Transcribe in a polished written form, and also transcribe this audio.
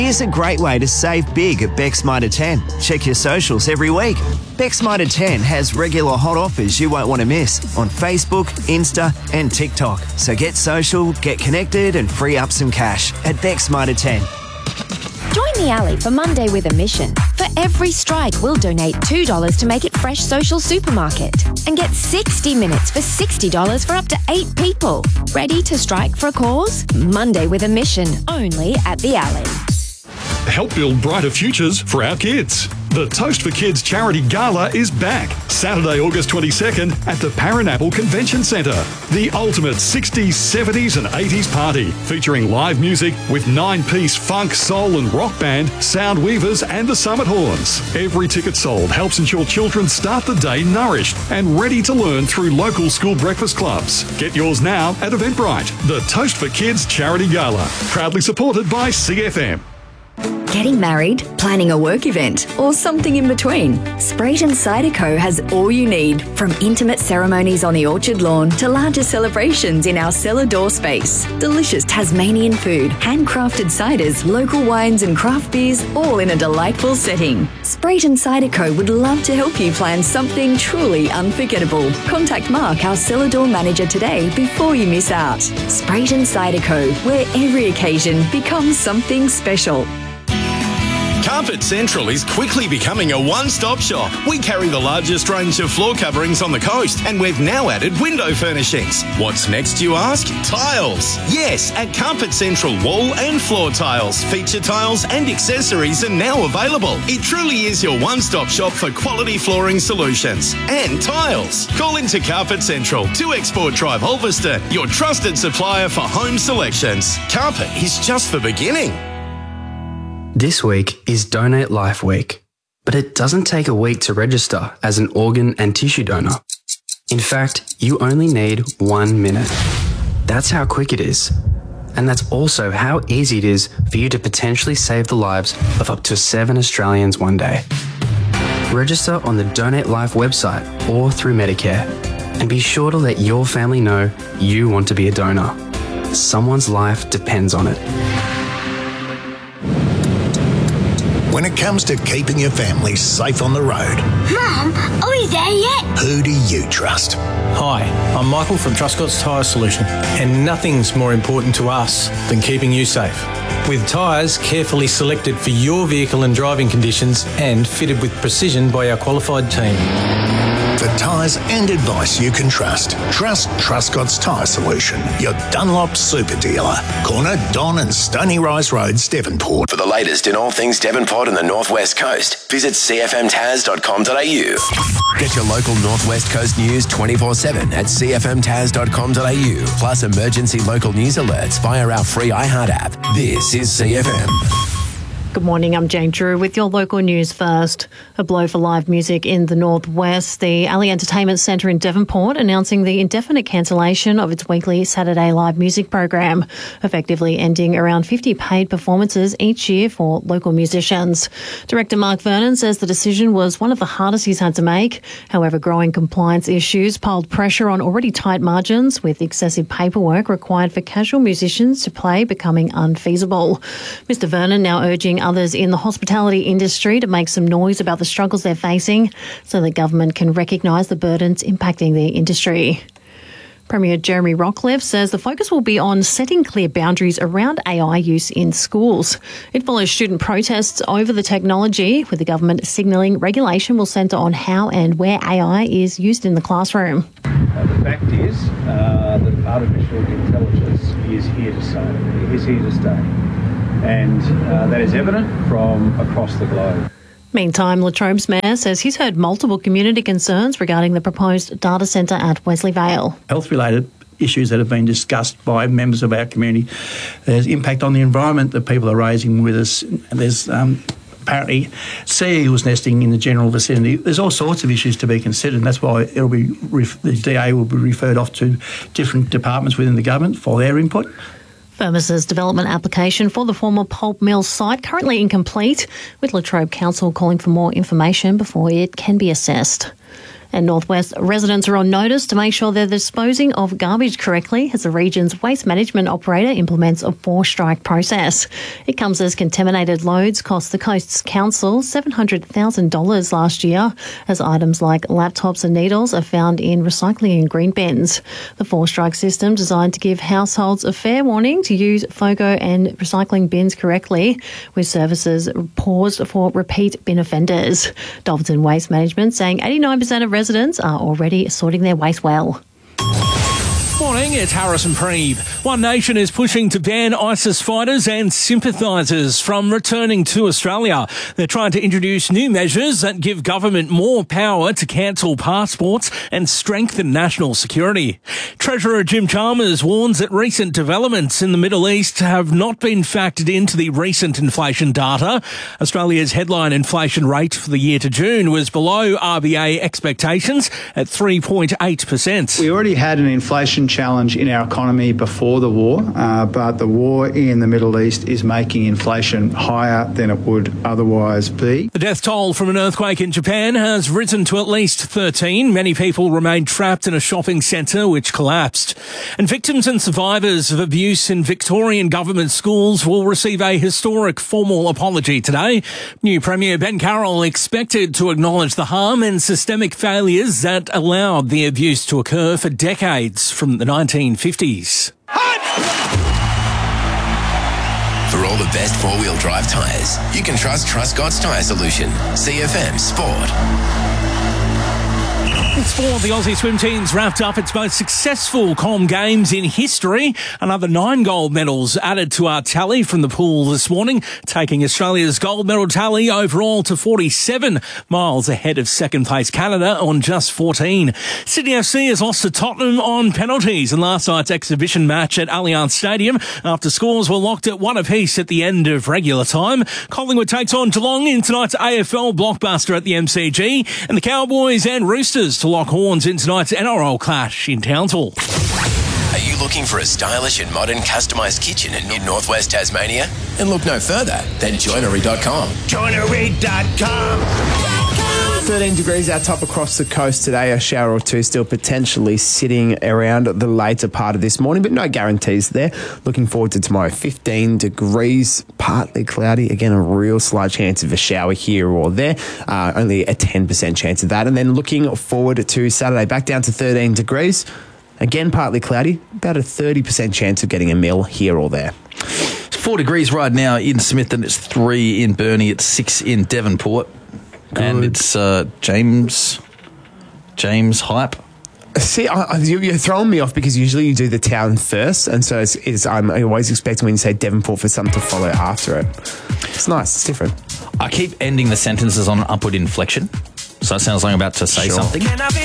Here's a great way to save big at Beck's Mitre 10. Check your socials every week. Beck's Mitre 10 has regular hot offers you won't want to miss on Facebook, Insta and TikTok. So get social, get connected and free up some cash at Beck's Mitre 10. Join the Alley for Monday with a mission. For every strike, we'll donate $2 to Make It Fresh Social Supermarket. And get 60 minutes for $60 for up to 8 people. Ready to strike for a cause? Monday with a mission, only at the Alley. Help build brighter futures for our kids. The Toast for Kids Charity Gala is back Saturday, August 22nd at the Parinapple Convention Centre. The ultimate 60s, 70s and 80s party featuring live music with 9-piece funk, soul and rock band, Sound Weavers and the Summit Horns. Every ticket sold helps ensure children start the day nourished and ready to learn through local school breakfast clubs. Get yours now at Eventbrite. The Toast for Kids Charity Gala, proudly supported by CFM. Getting married, planning a work event, or something in between? Sprayton Cider Co. has all you need, from intimate ceremonies on the orchard lawn to larger celebrations in our cellar door space. Delicious Tasmanian food, handcrafted ciders, local wines and craft beers, all in a delightful setting. Sprayton Cider Co. would love to help you plan something truly unforgettable. Contact Mark, our cellar door manager, today before you miss out. Sprayton Cider Co., where every occasion becomes something special. Carpet Central is quickly becoming a one-stop shop. We carry the largest range of floor coverings on the coast, and we've now added window furnishings. What's next, you ask? Tiles. Yes, at Carpet Central, wall and floor tiles, feature tiles and accessories are now available. It truly is your one-stop shop for quality flooring solutions and tiles. Call into Carpet Central, 2 Export Drive, Ulverston, your trusted supplier for home selections. Carpet is just the beginning. This week is Donate Life Week, but it doesn't take a week to register as an organ and tissue donor. In fact, you only need 1 minute. That's how quick it is. And that's also how easy it is for you to potentially save the lives of up to 7 Australians one day. Register on the Donate Life website or through Medicare, and be sure to let your family know you want to be a donor. Someone's life depends on it. When it comes to keeping your family safe on the road, Mum, are we there yet? who do you trust? Hi, I'm Michael from Truscott's Tyre Solution, and nothing's more important to us than keeping you safe. With tyres carefully selected for your vehicle and driving conditions and fitted with precision by our qualified team. For tyres and advice you can trust, trust Truscott's Tyre Solution, your Dunlop super dealer. Corner Don and Stony Rise Roads, Devonport. For the latest in all things Devonport and the North West Coast, visit cfmtaz.com.au. Get your local North West Coast news 24/7 at cfmtaz.com.au. Plus emergency local news alerts via our free iHeart app. This is CFM. Good morning, I'm Jane Drew with your local news first. A blow for live music in the northwest. The Alley Entertainment Centre in Devonport announcing the indefinite cancellation of its weekly Saturday live music program, effectively ending around 50 paid performances each year for local musicians. Director Mark Vernon says the decision was one of the hardest he's had to make. However, growing compliance issues piled pressure on already tight margins, with excessive paperwork required for casual musicians to play becoming unfeasible. Mr Vernon now urging others in the hospitality industry to make some noise about the struggles they're facing so that government can recognise the burdens impacting the industry. Premier Jeremy Rockliff says the focus will be on setting clear boundaries around AI use in schools. It follows student protests over the technology, with the government signalling regulation will centre on how and where AI is used in the classroom. The fact is that artificial intelligence is here to stay. It is here to stay. And that is evident from across the globe. Meantime, Latrobe's mayor says he's heard multiple community concerns regarding the proposed data centre at Wesley Vale. Health-related issues that have been discussed by members of our community. There's impact on the environment that people are raising with us. There's apparently sea eagles nesting in the general vicinity. There's all sorts of issues to be considered, and that's why the DA will be referred off to different departments within the government for their input. Firmus's development application for the former pulp mill site currently incomplete, with Latrobe Council calling for more information before it can be assessed. And Northwest residents are on notice to make sure they're disposing of garbage correctly as the region's waste management operator implements a 4-strike process. It comes as contaminated loads cost the Coast's Council $700,000 last year, as items like laptops and needles are found in recycling and green bins. The 4-strike system designed to give households a fair warning to use FOGO and recycling bins correctly, with services paused for repeat bin offenders. Dalton Waste Management saying 89% of residents are already sorting their waste well. Morning, it's Harrison Preeb. One Nation is pushing to ban ISIS fighters and sympathisers from returning to Australia. They're trying to introduce new measures that give government more power to cancel passports and strengthen national security. Treasurer Jim Chalmers warns that recent developments in the Middle East have not been factored into the recent inflation data. Australia's headline inflation rate for the year to June was below RBA expectations at 3.8%. We already had an inflation challenge in our economy before the war, but the war in the Middle East is making inflation higher than it would otherwise be. The death toll from an earthquake in Japan has risen to at least 13. Many people remain trapped in a shopping centre which collapsed. And victims and survivors of abuse in Victorian government schools will receive a historic formal apology today. New Premier Ben Carroll expected to acknowledge the harm and systemic failures that allowed the abuse to occur for decades from the 1950s. For all the best four-wheel drive tyres, you can trust Truscott's Tyre Solution. CFM Sport. In sport, the Aussie swim team's wrapped up its most successful Com Games in history. Another 9 gold medals added to our tally from the pool this morning, taking Australia's gold medal tally overall to 47, miles ahead of second place Canada on just 14. Sydney FC has lost to Tottenham on penalties in last night's exhibition match at Allianz Stadium after scores were locked at one apiece at the end of regular time. Collingwood takes on Geelong in tonight's AFL blockbuster at the MCG, and the Cowboys and Roosters to lock horns in tonight's NRL clash in Townsville. Are you looking for a stylish and modern customised kitchen in Northwest Tasmania? And look no further than joinery.com. Joinery.com. 13 degrees our top across the coast today. A shower or two still potentially sitting around the later part of this morning, but no guarantees there. Looking forward to tomorrow. 15 degrees, partly cloudy. Again, a real slight chance of a shower here or there. Only a 10% chance of that. And then looking forward to Saturday, back down to 13 degrees. Again, partly cloudy. About a 30% chance of getting a mill here or there. It's 4 degrees right now in Smithton. It's 3 in Burnie. It's 6 in Devonport. Good. And it's James Hype. See, you're throwing me off because usually you do the town first, and so I'm always expecting when you say Devonport for something to follow after it. It's nice. It's different. I keep ending the sentences on an upward inflection, so it sounds like I'm about to say something.